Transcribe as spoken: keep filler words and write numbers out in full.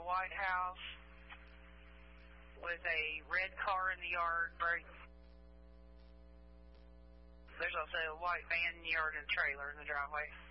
white house with a red car in the yard. There's also a white van in the yard and a trailer in the driveway.